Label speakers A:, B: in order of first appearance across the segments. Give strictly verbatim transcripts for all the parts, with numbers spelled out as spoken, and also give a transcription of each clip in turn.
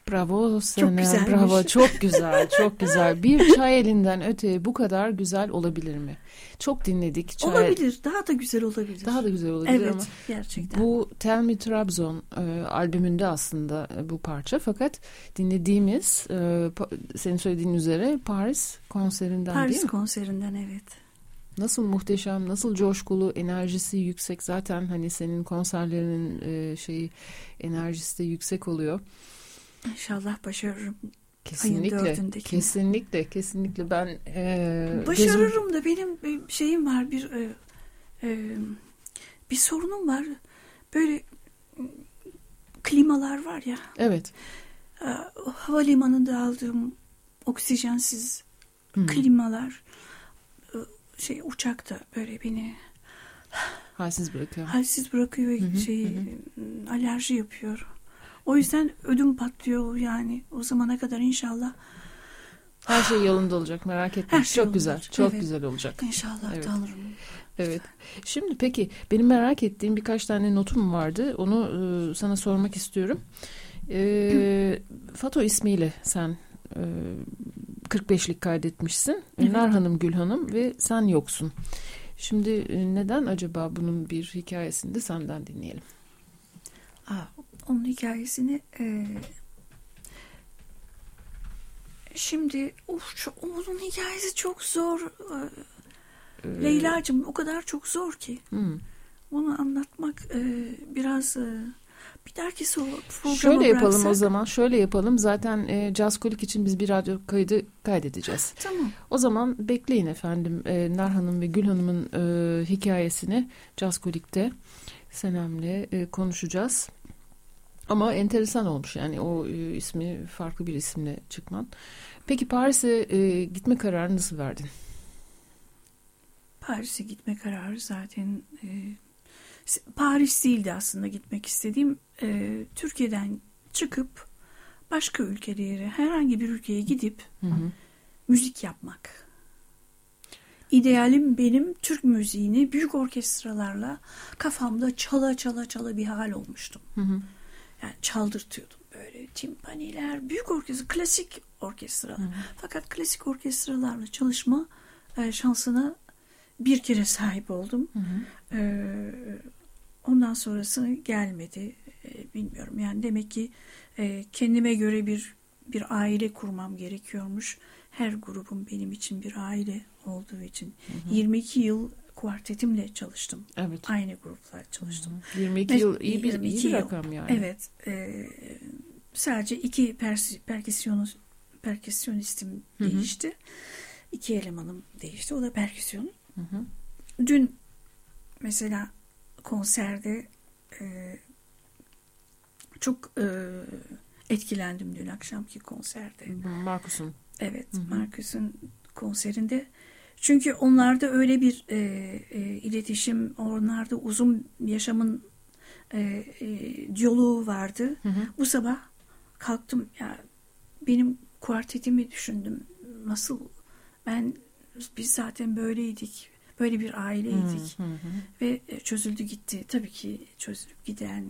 A: Bravo sana.
B: Çok güzelmiş.
A: Bravo, çok güzel, çok güzel. Bir çay elinden öteye bu kadar güzel olabilir mi? Çok dinledik. Çay...
B: Olabilir. Daha da güzel olabilir.
A: Daha da güzel olabilir
B: evet,
A: ama.
B: Gerçekten.
A: Bu Tell Me Trabzon e, albümünde aslında e, bu parça. Fakat dinlediğimiz e, pa- senin söylediğin üzere Paris konserinden
B: Paris
A: değil mi?
B: Paris konserinden evet.
A: Nasıl muhteşem, nasıl coşkulu, enerjisi yüksek. Zaten hani senin konserlerinin e, şeyi enerjisi de yüksek oluyor.
B: İnşallah başarırım.
A: Kesinlikle, kesinlikle, kesinlikle ben e,
B: başarırım gözüm... da benim bir şeyim var, bir e, e, bir sorunum var. Böyle klimalar var ya.
A: Evet.
B: E, havalimanında aldığım oksijensiz
A: hmm.
B: klimalar e, şey uçakta böyle beni
A: halsiz bırakıyor.
B: Halsiz bırakıyor ve şeyi alerji yapıyor. O yüzden ödüm patlıyor yani. O zamana kadar inşallah
A: her şey yolunda olacak, merak etme. Çok
B: şey
A: güzel,
B: olacak.
A: çok
B: evet.
A: güzel olacak.
B: İnşallah
A: evet.
B: Tanrım.
A: Evet. Şimdi peki benim merak ettiğim birkaç tane notum vardı. Onu e, sana sormak istiyorum. E, Fato ismiyle sen e, kırk beşlik kaydetmişsin. Evet. Nar Hanım, Gül Hanım ve sen yoksun. Şimdi e, neden acaba bunun bir hikayesini de senden dinleyelim.
B: Aa, onun hikayesini e, şimdi of, çok, onun hikayesi çok zor. Ee, Leyla'cığım o kadar çok zor ki.
A: Hmm.
B: Onu anlatmak e, biraz e, bir dahaki programa
A: şöyle yapalım
B: bıraksak.
A: O zaman şöyle yapalım zaten e, Jazzkolik için biz bir radyo kaydı kaydedeceğiz.
B: Tamam.
A: O zaman bekleyin efendim e, Nar Hanım ve Gül Hanım'ın e, hikayesini Jazzkolik'te Senem'le e, konuşacağız. Ama enteresan olmuş yani o e, ismi farklı bir isimle çıkman. Peki Paris'e e, gitme kararını nasıl verdin?
B: Paris'e gitme kararı zaten e, Paris değildi aslında gitmek istediğim. E, Türkiye'den çıkıp başka ülkelere, herhangi bir ülkeye gidip
A: hı hı.
B: müzik yapmak. İdealim benim Türk müziğini büyük orkestralarla kafamda çala çala çala bir hal olmuştum.
A: Hı hı.
B: Yani çaldırtıyordum böyle timpaniler, büyük orkestra, klasik orkestralar. Hı hı. Fakat klasik orkestralarla çalışma e, şansına bir kere sahip oldum.
A: Hı hı.
B: E, ondan sonrası gelmedi. E, bilmiyorum yani demek ki e, kendime göre bir bir aile kurmam gerekiyormuş. Her grubum benim için bir aile olduğu için. Hı hı. yirmi iki yıl kuartetimle çalıştım.
A: Evet.
B: Aynı grupla çalıştım.
A: Hı hı. yirmi iki yıl iyi bir, iyi bir rakam yani.
B: Evet. E, sadece iki pers- perküsyonist, perküsyonistim hı hı. değişti. İki elemanım değişti. O da perküsyon.
A: Hı hı.
B: Dün mesela konserde e, çok e, etkilendim dün akşamki konserde.
A: Markus'un.
B: Evet, hı hı. Markus'un konserinde. Çünkü onlarda öyle bir e, e, iletişim, onlarda uzun yaşamın e, e, diyaloğu vardı.
A: Hı hı.
B: Bu sabah kalktım ya benim kuartetimi düşündüm. Nasıl ben biz zaten böyleydik. Böyle bir aileydik. Hı hı hı. Ve çözüldü gitti. Tabii ki çözülüp giden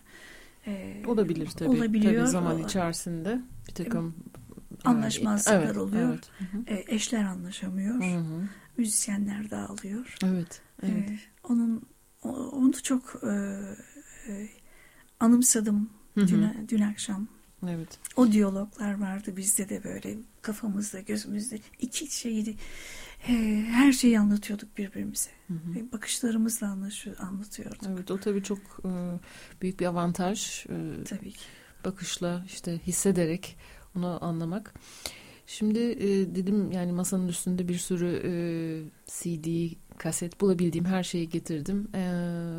B: e,
A: olabilir tabii.
B: Olabiliyor.
A: Tabii zaman içerisinde bir takım
B: anlaşmazlıklar
A: evet,
B: oluyor.
A: Evet. Hı hı.
B: E, eşler anlaşamıyor.
A: Hı hı.
B: Müzisyenler dağılıyor.
A: Evet. evet.
B: E, onun o, onu çok e, e, anımsadım hı hı. Dün, dün akşam.
A: Evet.
B: O diyaloglar vardı bizde de böyle kafamızda, gözümüzde iki şeydi. E, her şeyi anlatıyorduk birbirimize. Hı hı. E, bakışlarımızla anlaşıyor, anlatıyorduk.
A: Evet, o tabii çok e, büyük bir avantaj. E,
B: tabii ki.
A: Bakışla işte hissederek onu anlamak. Şimdi e, dedim yani masanın üstünde bir sürü e, C D, kaset bulabildiğim her şeyi getirdim. E,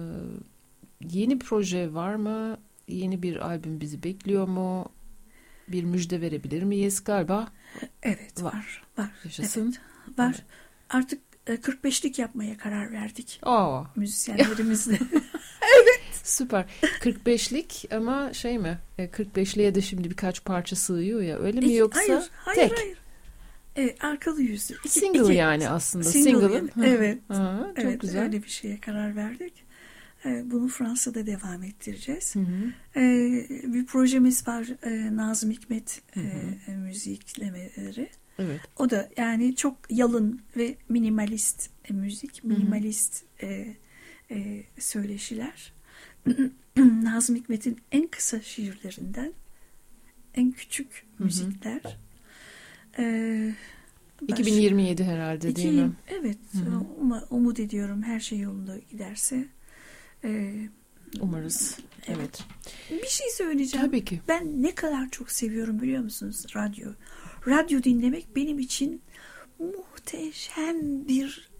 A: yeni proje var mı? Yeni bir albüm bizi bekliyor mu? Bir müjde verebilir miyiz? Galiba
B: evet var. Var. var.
A: Yaşasın.
B: Evet, var. Evet. Artık kırk beşlik yapmaya karar verdik.
A: Aa.
B: Müzisyenlerimizle.
A: Evet. Süper. kırk beşlik ama şey mi? kırk beşliğe de şimdi birkaç parça sığıyor ya. Öyle mi yoksa
B: hayır, hayır,
A: tek?
B: Hayır. Evet, arkalı yüzlü. İki,
A: single iki, yani aslında.
B: Single.
A: Single'ın.
B: Yani. Evet.
A: Ha, çok
B: evet,
A: güzel.
B: Öyle bir şeye karar verdik. E, bunu Fransa'da devam ettireceğiz.
A: Hı hı.
B: E, bir projemiz var. E, Nazım Hikmet
A: Hı hı.
B: e, müziklemeleri.
A: Evet.
B: O da yani çok yalın ve minimalist e, müzik, minimalist e, e, söyleşiler. Nazım Hikmet'in en kısa şiirlerinden en küçük müzikler. Ee,
A: iki bin yirmi yedi herhalde değil
B: iki,
A: mi?
B: Evet.
A: Hı-hı.
B: Um, umut ediyorum her şey yolunda giderse. Ee,
A: Umarız. Evet.
B: Bir şey söyleyeceğim.
A: Tabii ki.
B: Ben ne kadar çok seviyorum biliyor musunuz radyo. Radyo dinlemek benim için muhteşem bir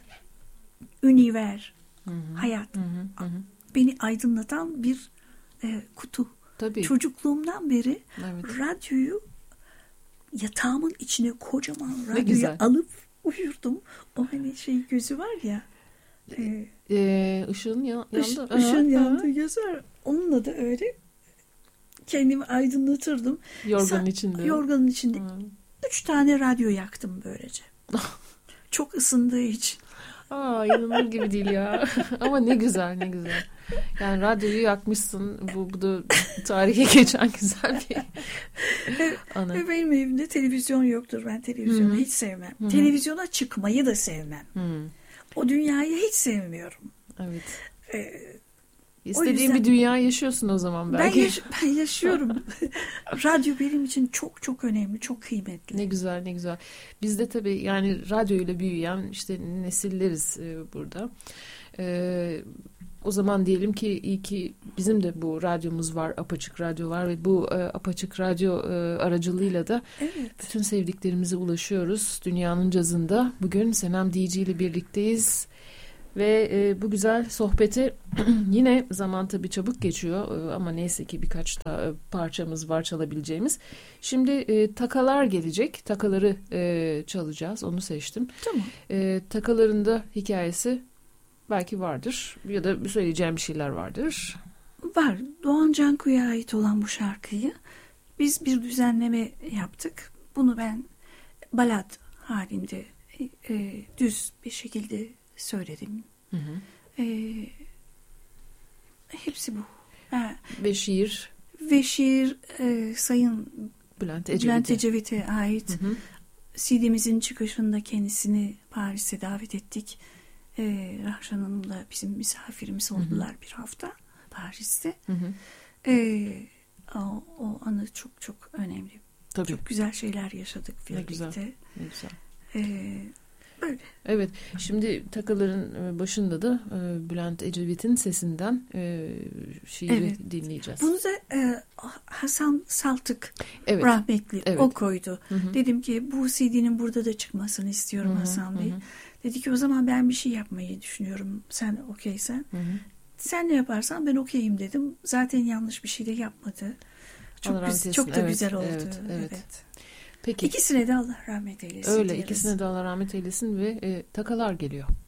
B: üniver.
A: Hı-hı.
B: Hayat.
A: Hı-hı. Hı-hı.
B: Beni aydınlatan bir e, kutu.
A: Tabii.
B: Çocukluğumdan beri
A: evet.
B: radyoyu yatağımın içine kocaman radyoyu alıp uyurdum. O hani şey gözü var ya. E,
A: ee, ışığın ya, yandı.
B: Iş, ışığın yandığı göz var. Onunla da öyle kendimi aydınlatırdım.
A: Yorganın içinde.
B: Yorganın içinde.
A: Hı.
B: Üç tane radyo yaktım böylece. Çok ısındığı için.
A: Aa, inanılır gibi değil ya. Ama ne güzel, ne güzel. Yani radyoyu yakmışsın. Bu, bu da tarihe geçen güzel bir anı.
B: Benim evimde televizyon yoktur. Ben televizyonu
A: Hı-hı.
B: hiç sevmem.
A: Hı-hı.
B: Televizyona çıkmayı da sevmem.
A: Hı.
B: O dünyayı hiç sevmiyorum.
A: Evet.
B: Ee,
A: İstediğin
B: yüzden,
A: bir dünya yaşıyorsun o zaman belki.
B: Ben, yaş- ben yaşıyorum. Radyo benim için çok çok önemli, çok kıymetli.
A: Ne güzel, ne güzel. Biz de tabii yani radyoyla büyüyen işte nesilleriz e, burada. E, o zaman diyelim ki iyi ki bizim de bu radyomuz var, Apaçık Radyo var ve bu e, Apaçık Radyo e, aracılığıyla da
B: evet.
A: bütün sevdiklerimize ulaşıyoruz. Dünyanın cazında bugün Senem Dici ile birlikteyiz. Ve e, bu güzel sohbeti yine zaman tabii çabuk geçiyor e, ama neyse ki birkaç da e, parçamız var çalabileceğimiz. Şimdi e, takalar gelecek. Takaları e, çalacağız. Onu seçtim.
B: Tamam.
A: E, takaların da hikayesi belki vardır ya da söyleyeceğim bir şeyler vardır.
B: Var. Doğan Canku'ya ait olan bu şarkıyı biz bir düzenleme yaptık. Bunu ben balat halinde e, düz bir şekilde söyledim.
A: Hı hı.
B: E, hepsi bu. Ha.
A: Ve şiir.
B: Ve şiir e, Sayın
A: Bülent Ecevit'e,
B: Bülent Ecevit'e ait.
A: Hı hı.
B: C D'mizin çıkışında kendisini Paris'e davet ettik. E, Rahşan Hanım'la bizim misafirimiz oldular, hı hı, bir hafta Paris'te.
A: Hı hı.
B: E, o, o anı çok çok önemli.
A: Tabii.
B: Çok güzel şeyler yaşadık birlikte.
A: Ne güzel. Ne güzel.
B: E, böyle.
A: Evet, şimdi takaların başında da Bülent Ecevit'in sesinden şiiri evet. dinleyeceğiz.
B: Bunu da e, Hasan Saltık, evet, rahmetli,
A: evet,
B: o koydu.
A: Hı hı.
B: Dedim ki bu C D'nin burada da çıkmasını istiyorum, hı hı, Hasan Bey. Hı hı. Dedi ki o zaman ben bir şey yapmayı düşünüyorum. Sen okeysen. Hı hı. Sen ne yaparsan ben okeyim dedim. Zaten yanlış bir şey de yapmadı. Çok, güz- çok da evet, güzel oldu.
A: Evet, evet.
B: evet.
A: Peki.
B: İkisine de Allah rahmet eylesin.
A: Öyle,
B: deriz.
A: ikisine de Allah rahmet eylesin ve e, takalar geliyor.